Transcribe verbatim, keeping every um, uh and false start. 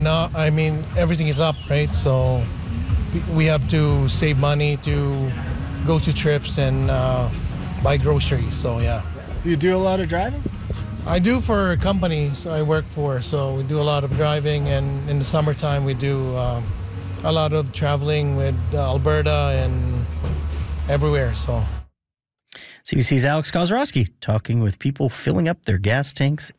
No, I mean, everything is up, right? So we have to save money to go to trips and uh, buy groceries. So, yeah. Do you do a lot of driving? I do for companies I work for. So we do a lot of driving. And in the summertime, we do um, a lot of traveling with uh, Alberta and everywhere. So C B C's Alex Kozrowski talking with people filling up their gas tanks